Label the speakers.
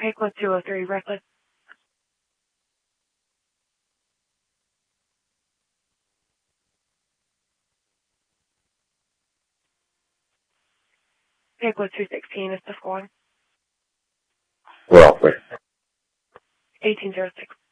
Speaker 1: Payquest 203, reckless. Payquest 216 is the score.
Speaker 2: We're off, wait.
Speaker 1: 1806.